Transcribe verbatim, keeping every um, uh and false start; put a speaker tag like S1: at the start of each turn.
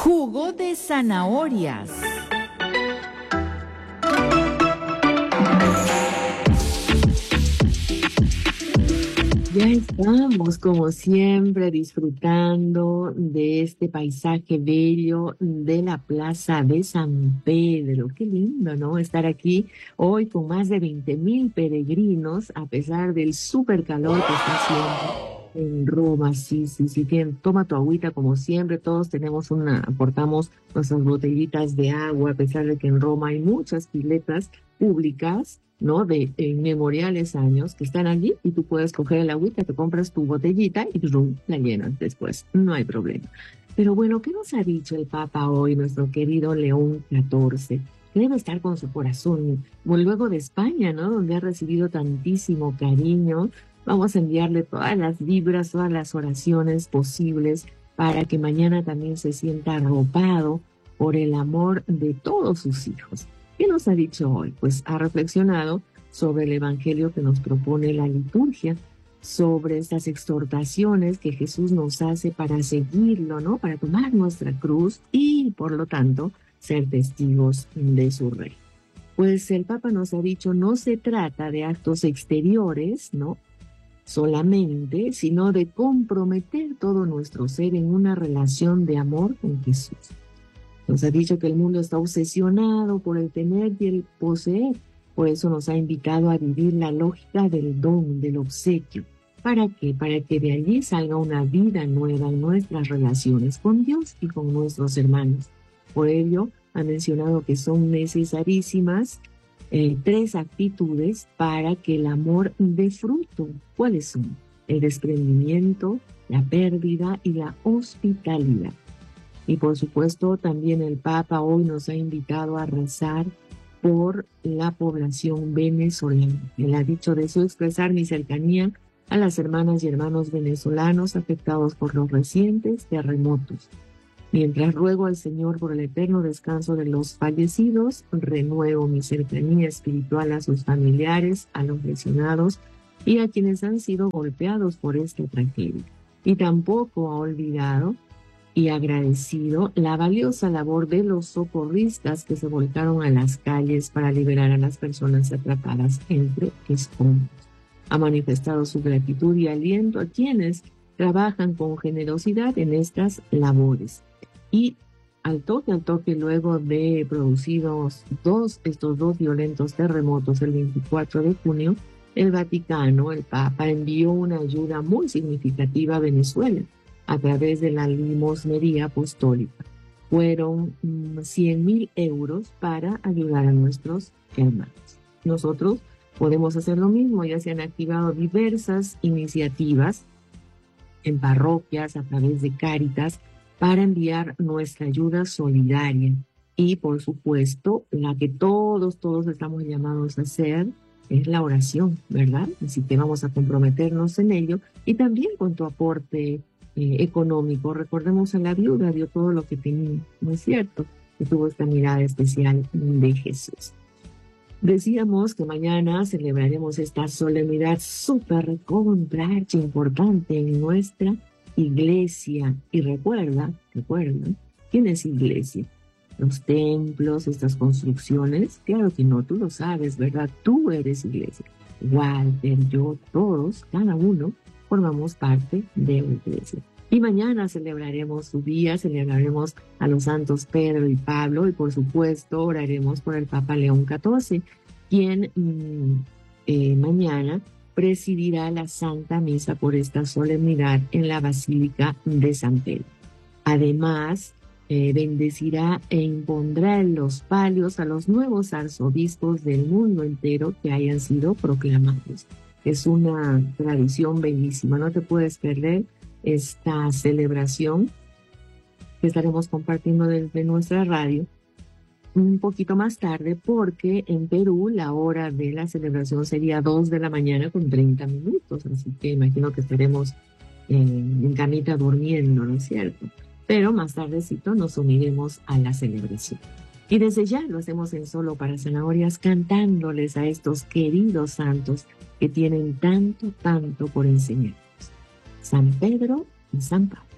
S1: Jugo de zanahorias.
S2: Ya estamos, como siempre, disfrutando de este paisaje bello de la Plaza de San Pedro. Qué lindo, ¿no? Estar aquí hoy con más de veinte mil peregrinos, a pesar del súper calor que está haciendo en Roma. Sí, sí, sí. Tien- toma tu agüita como siempre. Todos tenemos una, aportamos nuestras botellitas de agua, a pesar de que en Roma hay muchas piletas públicas, ¿no? De inmemoriales años que están allí y tú puedes coger el agüita, te compras tu botellita y ¡rum! La llenas después. No hay problema. Pero bueno, ¿qué nos ha dicho el Papa hoy, nuestro querido León catorce? Que debe estar con su corazón, como luego de España, ¿no? Donde ha recibido tantísimo cariño. Vamos a enviarle todas las vibras, todas las oraciones posibles para que mañana también se sienta arropado por el amor de todos sus hijos. ¿Qué nos ha dicho hoy? Pues ha reflexionado sobre el evangelio que nos propone la liturgia, sobre estas exhortaciones que Jesús nos hace para seguirlo, ¿no? Para tomar nuestra cruz y, por lo tanto, ser testigos de su rey. Pues el Papa nos ha dicho, no se trata de actos exteriores, ¿no? Solamente, sino de comprometer todo nuestro ser en una relación de amor con Jesús. Nos ha dicho que el mundo está obsesionado por el tener y el poseer. Por eso nos ha invitado a vivir la lógica del don, del obsequio. ¿Para qué? Para que de allí salga una vida nueva en nuestras relaciones con Dios y con nuestros hermanos. Por ello, ha mencionado que son necesarísimas eh, tres actitudes para que el amor dé fruto. ¿Cuáles son? El desprendimiento, la pérdida y la hospitalidad. Y por supuesto, también el Papa hoy nos ha invitado a rezar por la población venezolana. Él ha dicho, deseo expresar mi cercanía a las hermanas y hermanos venezolanos afectados por los recientes terremotos. Mientras ruego al Señor por el eterno descanso de los fallecidos, renuevo mi cercanía espiritual a sus familiares, a los lesionados y a quienes han sido golpeados por esta tragedia. Y tampoco ha olvidado y agradecido la valiosa labor de los socorristas que se volcaron a las calles para liberar a las personas atrapadas entre escombros. Ha manifestado su gratitud y aliento a quienes trabajan con generosidad en estas labores. Y al toque, al toque, luego de producidos dos, estos dos violentos terremotos el veinticuatro de junio, el Vaticano, el Papa, envió una ayuda muy significativa a Venezuela a través de la limosnería apostólica. Fueron mmm, cien mil euros para ayudar a nuestros hermanos. Nosotros podemos hacer lo mismo, ya se han activado diversas iniciativas en parroquias, a través de Cáritas, para enviar nuestra ayuda solidaria. Y por supuesto, la que todos, todos estamos llamados a hacer es la oración, ¿verdad? Así que vamos a comprometernos en ello y también con tu aporte Eh, económico. Recordemos a la viuda, dio todo lo que tenía, ¿no es cierto? Que tuvo esta mirada especial de Jesús. Decíamos que mañana celebraremos esta solemnidad súper recontra importante en nuestra iglesia. Y recuerda, recuerda, ¿quién es iglesia? Los templos, estas construcciones, claro que no, tú lo sabes, ¿verdad? Tú eres iglesia. Walter, yo, todos, cada uno, formamos parte de la iglesia. Y mañana celebraremos su día, celebraremos a los santos Pedro y Pablo y por supuesto oraremos por el Papa León catorce, quien mmm, eh, mañana presidirá la Santa Misa por esta solemnidad en la Basílica de San Pedro. Además, eh, bendecirá e impondrá en los palios a los nuevos arzobispos del mundo entero que hayan sido proclamados. Es una tradición bellísima, no te puedes perder esta celebración que estaremos compartiendo desde nuestra radio un poquito más tarde, porque en Perú la hora de la celebración sería dos de la mañana con treinta minutos, así que imagino que estaremos eh, en camita durmiendo, ¿no es cierto? Pero más tardecito nos uniremos a la celebración. Y desde ya lo hacemos en Solo para Zanahorias, cantándoles a estos queridos santos que tienen tanto, tanto por enseñarnos. San Pedro y San Pablo.